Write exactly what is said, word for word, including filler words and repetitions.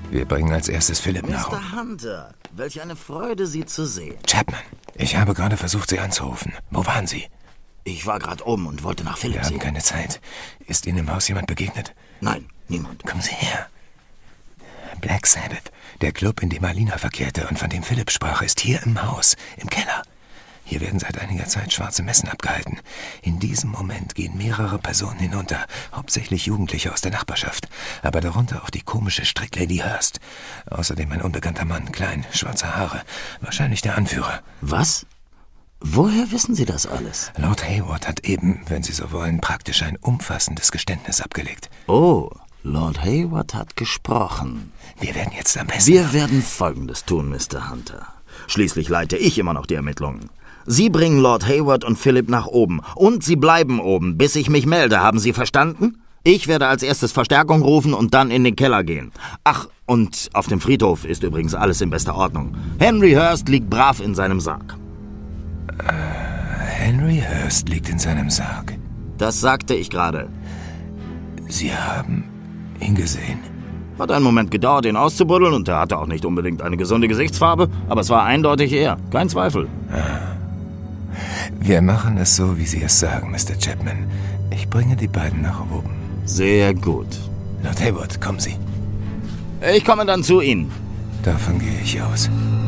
Wir bringen als erstes Philip nach oben. Mister Hunter, welch eine Freude, Sie zu sehen. Chapman, ich habe gerade versucht, Sie anzurufen. Wo waren Sie? Ich war gerade oben und wollte nach Philip Wir haben sehen. keine Zeit. Ist Ihnen im Haus jemand begegnet? Nein, niemand. Kommen Sie her. Black Sabbath, der Club, in dem Alina verkehrte und von dem Philipp sprach, ist hier im Haus, im Keller. Hier werden seit einiger Zeit schwarze Messen abgehalten. In diesem Moment gehen mehrere Personen hinunter, hauptsächlich Jugendliche aus der Nachbarschaft, aber darunter auch die komische Stricklady Hurst. Außerdem ein unbekannter Mann, klein, schwarze Haare, wahrscheinlich der Anführer. Was? Woher wissen Sie das alles? Lord Hayward hat eben, wenn Sie so wollen, praktisch ein umfassendes Geständnis abgelegt. Oh, Lord Hayward hat gesprochen. Wir werden jetzt am besten... Wir werden Folgendes tun, Mister Hunter. Schließlich leite ich immer noch die Ermittlungen. Sie bringen Lord Hayward und Philip nach oben. Und Sie bleiben oben, bis ich mich melde. Haben Sie verstanden? Ich werde als erstes Verstärkung rufen und dann in den Keller gehen. Ach, und auf dem Friedhof ist übrigens alles in bester Ordnung. Henry Hurst liegt brav in seinem Sarg. Äh, Henry Hurst liegt in seinem Sarg. Das sagte ich gerade. Sie haben ihn gesehen? Hat einen Moment gedauert, ihn auszubuddeln, und er hatte auch nicht unbedingt eine gesunde Gesichtsfarbe, aber es war eindeutig er. Kein Zweifel. Ah. Wir machen es so, wie Sie es sagen, Mister Chapman. Ich bringe die beiden nach oben. Sehr gut. Lord Hayward, kommen Sie. Ich komme dann zu Ihnen. Davon gehe ich aus.